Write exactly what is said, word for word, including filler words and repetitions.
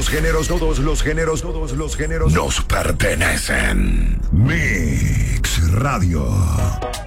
los géneros, todos los géneros, todos los géneros nos pertenecen. Mix Radio.